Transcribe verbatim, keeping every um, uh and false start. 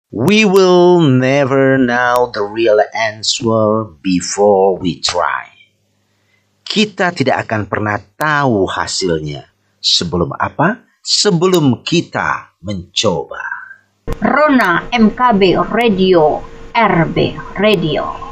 We will never know the real answer before we try. Kita tidak akan pernah tahu hasilnya. Sebelum apa? Sebelum kita mencoba. Rona M K B Radio, R B Radio.